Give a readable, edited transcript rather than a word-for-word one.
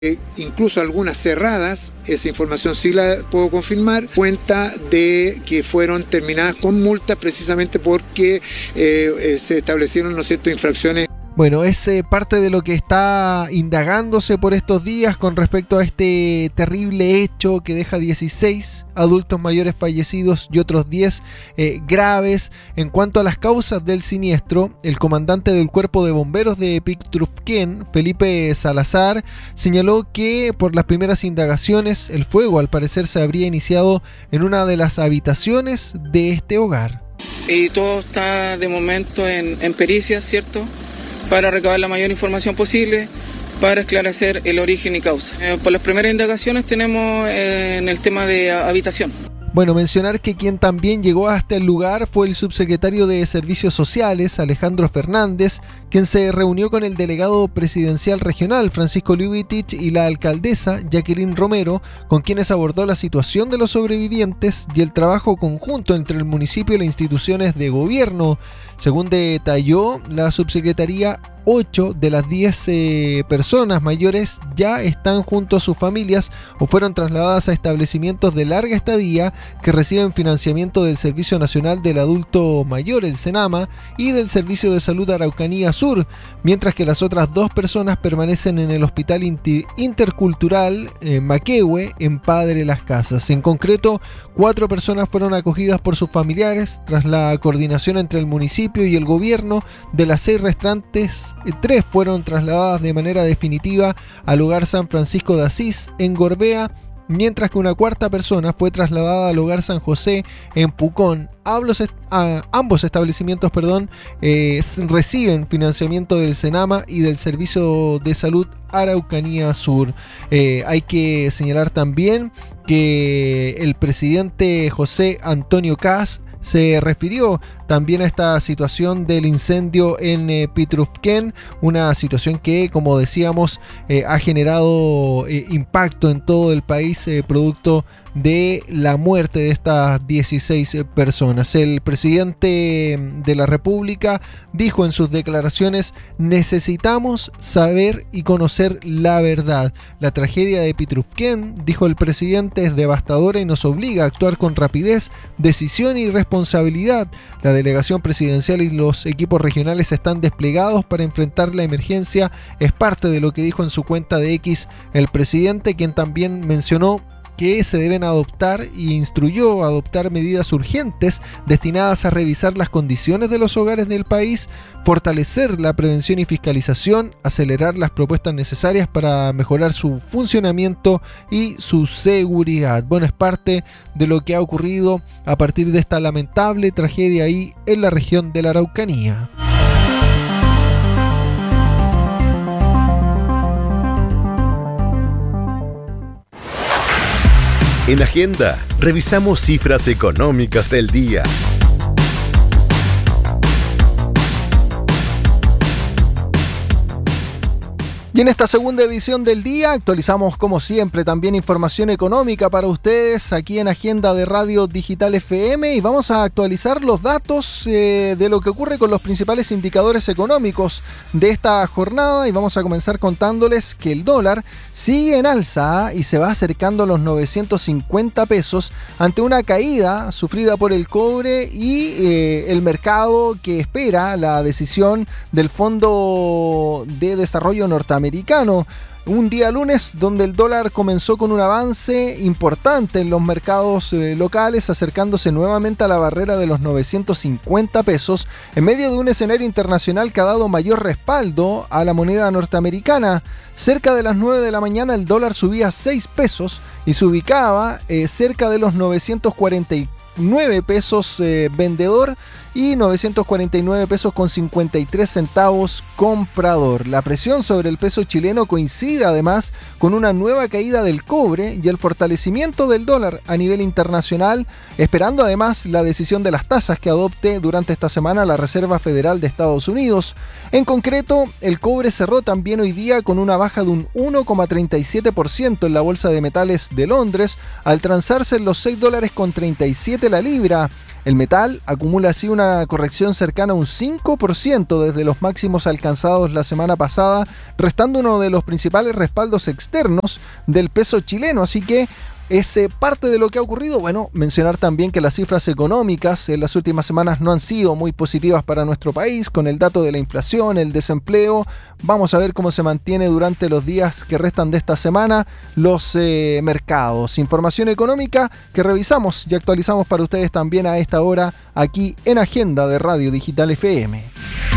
incluso algunas cerradas, esa información sí la puedo confirmar, cuenta de que fueron terminadas con multas precisamente porque se establecieron, ¿no es cierto?, infracciones. Bueno, es parte de lo que está indagándose por estos días con respecto a este terrible hecho que deja 16 adultos mayores fallecidos y otros 10 graves. En cuanto a las causas del siniestro, el comandante del Cuerpo de Bomberos de Pitrufquén, Felipe Salazar, señaló que por las primeras indagaciones el fuego al parecer se habría iniciado en una de las habitaciones de este hogar. Y todo está de momento en pericias, ¿cierto?, para recabar la mayor información posible para esclarecer el origen y causa. Por las primeras indagaciones tenemos en el tema de habitación. Bueno, mencionar que quien también llegó hasta el lugar fue el subsecretario de Servicios Sociales, Alejandro Fernández, quien se reunió con el delegado presidencial regional, Francisco Liubitich, y la alcaldesa, Jacqueline Romero, con quienes abordó la situación de los sobrevivientes y el trabajo conjunto entre el municipio y las instituciones de gobierno. Según detalló la subsecretaría, 8 de las 10 personas mayores ya están junto a sus familias o fueron trasladadas a establecimientos de larga estadía que reciben financiamiento del Servicio Nacional del Adulto Mayor, el SENAMA, y del Servicio de Salud Araucanía Sur, mientras que las otras 2 personas permanecen en el Hospital Intercultural Maquehue, en Padre Las Casas. En concreto, 4 personas fueron acogidas por sus familiares tras la coordinación entre el municipio y el gobierno. De las 6 restantes, 3 fueron trasladadas de manera definitiva al Hogar San Francisco de Asís en Gorbea, mientras que una 4ª persona fue trasladada al Hogar San José en Pucón. Ambos establecimientos reciben financiamiento del SENAMA y del Servicio de Salud Araucanía Sur. Hay que señalar también que el presidente José Antonio Kast se refirió también a esta situación del incendio en Pitrufquén, una situación que, como decíamos, ha generado impacto en todo el país producto de la muerte de estas 16 personas. El presidente de la República dijo en sus declaraciones: necesitamos saber y conocer la verdad. La tragedia de Pitrufquén, dijo el presidente, es devastadora y nos obliga a actuar con rapidez, decisión y responsabilidad. La delegación presidencial y los equipos regionales están desplegados para enfrentar la emergencia. Es parte de lo que dijo en su cuenta de X el presidente, quien también mencionó que se deben adoptar y instruyó a adoptar medidas urgentes destinadas a revisar las condiciones de los hogares del país, fortalecer la prevención y fiscalización, acelerar las propuestas necesarias para mejorar su funcionamiento y su seguridad. Bueno, es parte de lo que ha ocurrido a partir de esta lamentable tragedia ahí en la región de la Araucanía. En Agenda, revisamos cifras económicas del día. Y en esta segunda edición del día actualizamos, como siempre, también información económica para ustedes aquí en Agenda de Radio Digital FM, y vamos a actualizar los datos de lo que ocurre con los principales indicadores económicos de esta jornada, y vamos a comenzar contándoles que el dólar sigue en alza y se va acercando a los 950 pesos ante una caída sufrida por el cobre y el mercado que espera la decisión del Fondo de Desarrollo Norteamericano. Un día lunes donde el dólar comenzó con un avance importante en los mercados locales, acercándose nuevamente a la barrera de los 950 pesos, en medio de un escenario internacional que ha dado mayor respaldo a la moneda norteamericana. Cerca de las 9 de la mañana el dólar subía 6 pesos y se ubicaba cerca de los 949 pesos vendedor y 949 pesos con 53 centavos comprador. La presión sobre el peso chileno coincide además con una nueva caída del cobre y el fortalecimiento del dólar a nivel internacional, esperando además la decisión de las tasas que adopte durante esta semana la Reserva Federal de Estados Unidos. En concreto, el cobre cerró también hoy día con una baja de un 1,37% en la Bolsa de Metales de Londres, al transarse en los $6,37 la libra. El metal acumula así una corrección cercana a un 5% desde los máximos alcanzados la semana pasada, restando uno de los principales respaldos externos del peso chileno. Así que es parte de lo que ha ocurrido. Bueno, mencionar también que las cifras económicas en las últimas semanas no han sido muy positivas para nuestro país, con el dato de la inflación, el desempleo. Vamos a ver cómo se mantiene durante los días que restan de esta semana los mercados. Información económica que revisamos y actualizamos para ustedes también a esta hora aquí en Agenda de Radio Digital FM.